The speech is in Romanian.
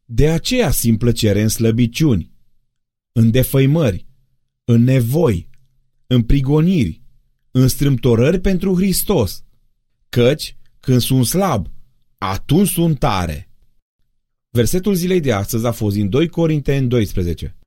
De aceea simt plăcere în slăbiciuni, în defăimări, în nevoi, în prigoniri, în strâmtorări pentru Hristos, căci când sunt slab, atunci sunt tare. Versetul zilei de astăzi a fost din 2 Corinteni 12.